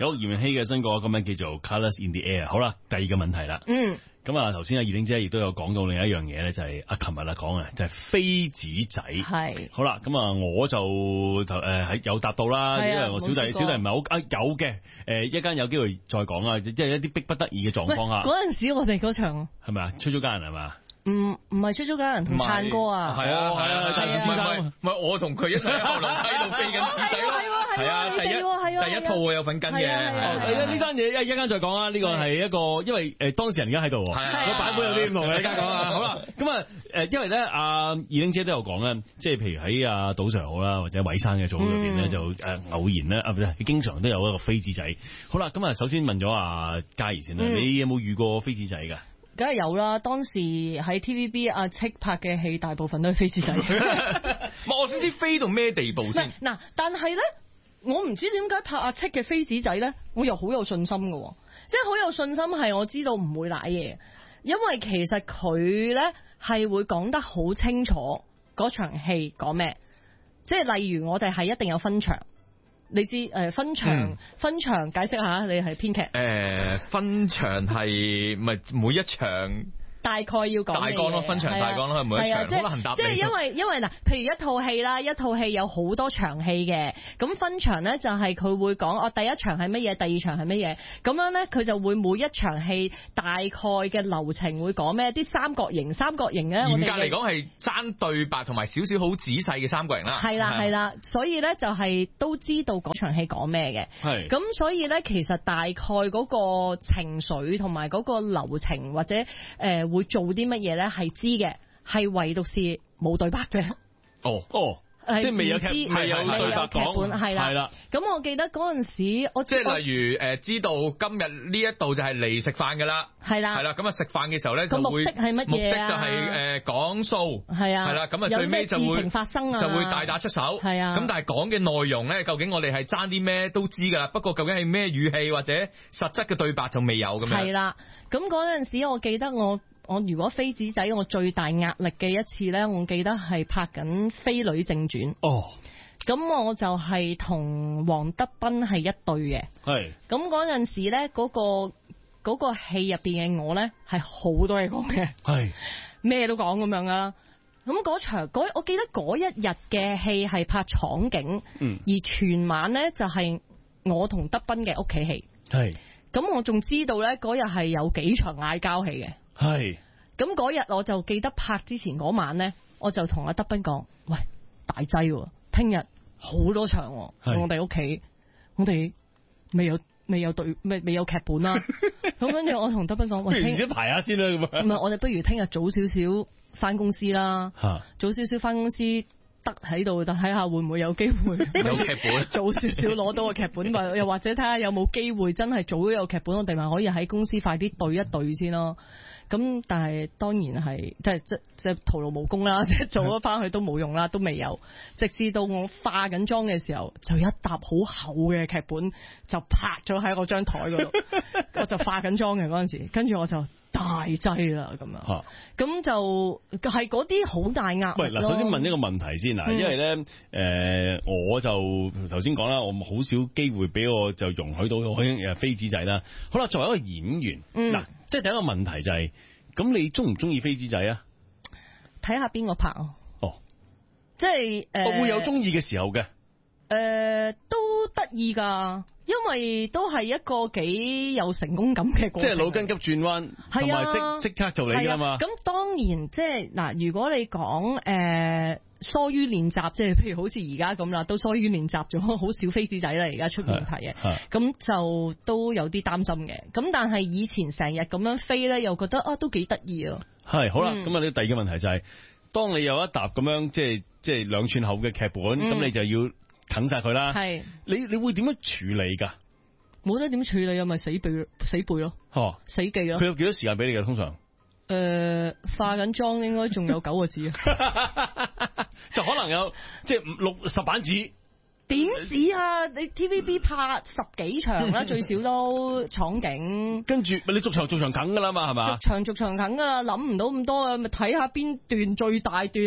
有嚴希嘅新歌，咁樣叫做 Colours in the Air。好啦，第二個問題啦。咁啊，頭先阿二玲姐亦都有講到另一樣嘢咧，就係琴日講嘅，就係飛紙仔。係。好啦，咁啊，我就喺有答到啦，因為我小弟唔係好有嘅。一間有機會再講啊，即係一啲逼不得已嘅狀況下。 嗰陣時我哋嗰場係咪啊？出咗家人係嘛？ 唔係出咗家人同燦哥啊？ 係啊，唔係我同佢一齊喺後樓梯度飛緊紙仔咯。係啊，第一套我有份跟嘅。 呢單嘢一間再講啊，呢個係一個，因為當事人而家喺度，個版本有啲唔同嘅，一間講啊。好啦，咁啊因為咧阿二玲姐都有講咧，即係譬如喺阿賭 Sir 好啦，或者韋生嘅組入邊咧，就偶然咧經常都有一個飛紙仔。好啦，咁啊首先問咗阿嘉怡先啦，你有冇遇過飛紙仔㗎？ 梗係有啦，當時喺 TVB 阿戚拍嘅戲，大部分都係飛紙仔。 我先知飛到咩地步先。 嗱，但係咧，我唔知點解拍阿戚嘅飛紙仔咧，我又好有信心嘅，即係好有信心係我知道唔會瀨嘢，因為其實佢咧係會講得好清楚嗰場戲講咩，即係例如我哋係一定有分場。你知分場解釋下，你係編劇。 分場係咪每一場大概要講大綱咯，分場大綱咯，係每一場好難答你。 即係因為嗱，譬如一套戲啦，一套戲有好多場戲嘅，咁分場咧就係佢會講第一場係乜嘢，第二場係乜嘢，咁樣咧佢就會每一場戲大概嘅流程會講咩，啲三角形咧， 嚴格嚟講係爭對白同埋少少好仔細嘅三角形啦。 係啦，所以咧就係都知道嗰場戲講咩嘅。係咁，所以咧其實大概嗰個情緒同埋嗰個流程或者會做啲乜嘢咧係知嘅，係唯獨是冇對白啫。 即係未有對白講， 係啦。咁我記得嗰陣時， 即係例如知道今日呢一度就係嚟食飯噶啦，係啦。咁啊食飯嘅時候咧就會目的係乜嘢？ 目的就係講數，係啦。咁啊最尾就會發生就會大打出手，係啊。咁但係講嘅內容咧，究竟我哋係爭啲咩都知噶啦，不過究竟係咩語氣或者實質嘅對白就未有咁樣。係啦。咁嗰陣時我記得我如果飛紙仔，我最大壓力嘅一次咧，我記得係拍緊《飛女正傳》。咁我就係同黃德斌係一對嘅。係。咁嗰陣時咧，嗰個戲入邊嘅我咧係好多嘢講嘅。係。咩都講咁樣啦。咁嗰場我記得嗰一日嘅戲係拍廠景，而全晚咧就係我同德斌嘅屋企戲。係。咁我仲知道咧嗰日係有幾場嗌交戲嘅。係，咁嗰日我就記得拍之前嗰晚咧，我就同阿德斌講：喂，大劑，聽日好多場，我哋屋企，我哋未有劇本啦。咁跟住我同德斌講：喂， 聽日排下先啦。咁唔係，我哋不如聽日早少少翻公司啦。早少少翻公司得喺度，睇下會唔會有機會有劇本， 早少少攞到個劇本，又或者睇下有冇機會真係早咗有劇本，我哋咪可以喺公司快啲對一對先咯。咁但係當然係即係徒勞無功啦，即係做咗翻去都冇用啦，都未有。直至到我化緊妝嘅時候，就一沓好厚嘅劇本就拍咗喺我張台嗰度，我就化緊妝嘅嗰陣時，跟住我就大劑啦咁樣。咁就係嗰啲好大壓力。喂， 嗱，首先問一個問題先嗱，因為咧我就頭先講啦，我好少機會俾我就容許到我飛紙仔啦。好啦，作為一個演員，嗱。即係第一個問題就係，咁你中唔中意飛紙仔啊？ 睇下邊個拍哦。即係會有中意嘅時候嘅。 都得意噶，因為都係一個幾有成功感嘅過程。 即係腦筋急轉彎，同埋即刻做你噶嘛。 咁當然即係嗱，如果你講疏於練習，即係譬如好似而家咁啦，都疏於練習咗，好少飛紙仔啦，而家出面睇嘅，咁就都有啲擔心嘅。咁但係以前成日咁樣飛咧，又覺得都幾得意啊。係好啦，咁啊，呢第二個問題就係，當你有一沓咁樣即係2寸厚嘅劇本，咁你就要啃晒佢啦。係你會點樣處理噶？ 冇得點處理啊，咪死背咯。死記咯。 佢有幾多時間俾你嘅通常？ 化緊妝應該仲有9個字啊， 就可能有即係60版紙。 點止啊？你 TVB 拍10幾場啦，最少都廠景。 跟住你逐場啃噶啦嘛，係嘛？ 逐場啃噶啦，諗唔到咁多啊，咪睇下邊段最大段，你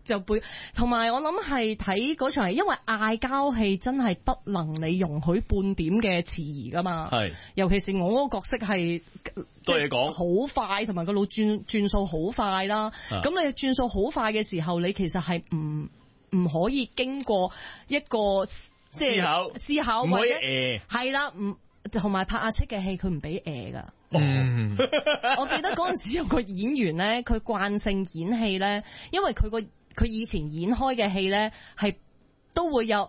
就背。同埋我諗係睇嗰場係，因為嗌交戲真係不能你容許半點嘅遲疑噶嘛。係，尤其是我嗰個角色係多嘢講，好快，同埋個腦轉數好快啦。咁你轉數好快嘅時候，你其實係唔可以經過一個即係思考，或者係啦，同埋拍阿戚嘅戲，佢唔俾㗎。我記得嗰陣時有個演員咧，佢慣性演戲咧，因為佢以前演開嘅戲咧係都會有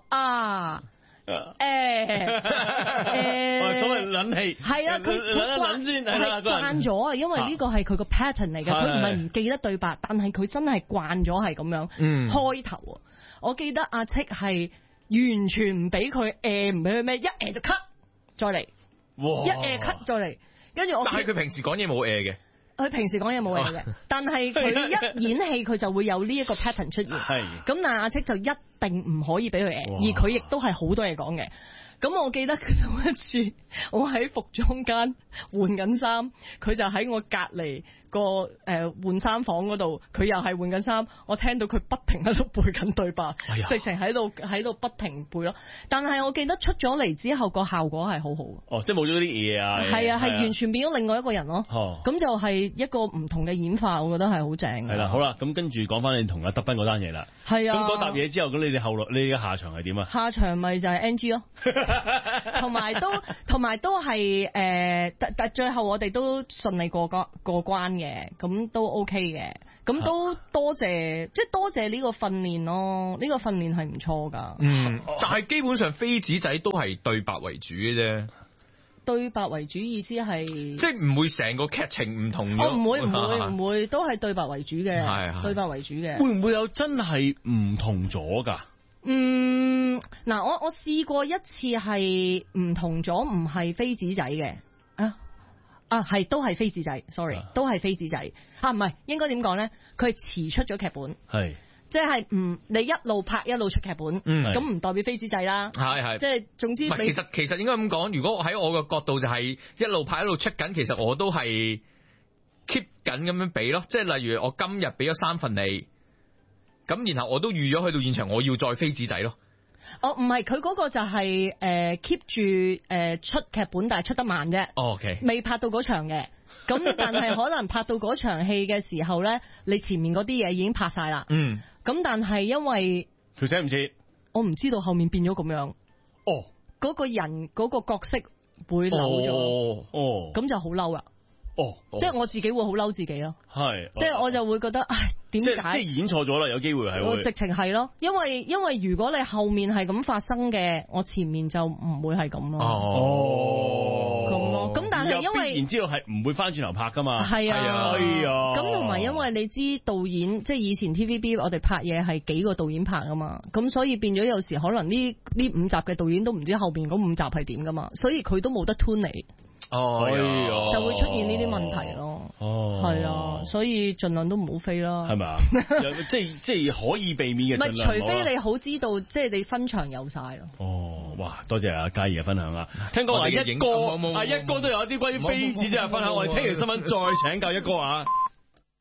所謂撚氣係啊，佢慣咗啊，因為呢個係佢個 pattern 嚟嘅，佢唔係唔記得對白，但係佢真係慣咗係咁樣。開頭啊，我記得阿戚係完全唔俾佢唔俾佢咩，一就 cut 再嚟，一cut 再嚟，跟住我。 但係佢平時講嘢冇嘅。 佢平時講嘢冇嘢嘅，但係佢一演戲佢就會有呢一個 pattern 出現。係咁，但係阿戚就一定唔可以俾佢而佢亦都係好多嘢講嘅。咁我記得有一次，我喺服裝間換緊衫，佢就喺我隔離個換衫房嗰度，佢又係換緊衫，我聽到佢不停喺度背緊對白，直情喺度不停背咯。但係我記得出咗嚟之後個效果係好好。即係冇咗啲嘢啊。係啊，係完全變咗另外一個人咯。咁就係一個唔同嘅演化，我覺得係好正。係啦，好啦，咁跟住講翻你同阿德斌嗰單嘢啦。係啊。咁嗰沓嘢之後，咁你哋後來你嘅下場係點啊？下場咪就係 NG 咯。同埋都係但最後我哋都順利過關嘅，咁都 OK 嘅，咁都多謝呢個訓練咯，呢個訓練係唔錯噶。 但係基本上飛紙仔都係對白為主嘅啫。 對白為主意思係即係唔會成個劇情唔同咗。 唔會，都係對白為主嘅，係對白為主嘅。 會唔會有真係唔同咗㗎？ 嗱，我試過一次係唔同咗，唔係飛紙仔嘅係都係飛紙仔 ，sorry，都係飛紙仔唔係應該點講咧？佢係遲出咗劇本，係即係你一路拍一路出劇本，咁唔代表飛紙仔啦，係即係總之其實應該咁講，如果喺我個角度就係一路拍一路出緊，其實我都係 keep 緊咁樣俾咯，即係例如我今日俾咗3份你。咁然後我都預咗去到現場，我要再飛紙仔咯。 唔係，佢嗰個就係keep 住出劇本，但係出得慢啫。 OK， 未拍到嗰場嘅。咁但係可能拍到嗰場戲嘅時候咧，你前面嗰啲嘢已經拍晒啦。咁但係因為佢寫唔切， 我唔知道後面變咗咁樣。嗰個人嗰個角色會扭咗。咁就好嬲啦。即係我自己會好嬲自己咯。係，即係我就會覺得，唉，點解？即係演錯咗啦，有機會係會。 我直情係咯，因為如果你後面係咁發生嘅，我前面就唔會係咁咯。咁咯。咁但係因為然之後係唔會翻轉頭拍噶嘛。 係啊。咁同埋因為你知導演，即係以前 TVB 我哋拍嘢係幾個導演拍噶嘛，咁所以變咗有時可能呢5集嘅導演都唔知後邊嗰5集係點噶嘛，所以佢都冇得 tune 你。就會出現呢啲問題咯。係啊，所以盡量都唔好飛啦。係咪啊？ 即係可以避免嘅。 唔係，除非你好知道，即係你分場有晒咯。哇！ 多謝阿嘉怡嘅分享啊。聽講話一哥都有一啲關於飛紙嘅分享，我哋聽完新聞再請教一哥啊。